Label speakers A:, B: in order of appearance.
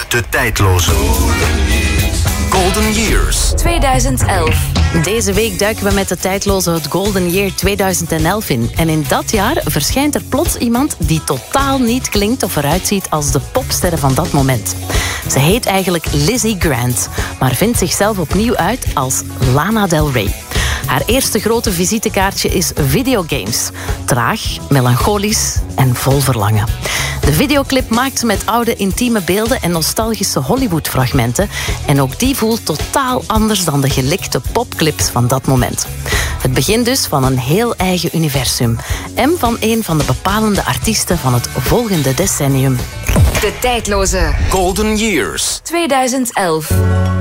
A: De tijdloze Golden Years
B: 2011.
C: Deze week duiken we met de tijdloze het Golden Year 2011 in. En in dat jaar verschijnt er plots iemand die totaal niet klinkt of eruit ziet als de popsterren van dat moment. Ze heet eigenlijk Lizzie Grant, maar vindt zichzelf opnieuw uit als Lana Del Rey. Haar eerste grote visitekaartje is videogames. Traag, melancholisch en vol verlangen. De videoclip maakt ze met oude intieme beelden en nostalgische Hollywood-fragmenten. En ook die voelt totaal anders dan de gelikte popclips van dat moment. Het begin dus van een heel eigen universum. En van een van de bepalende artiesten van het volgende decennium.
B: De tijdloze
A: Golden Years
B: 2011.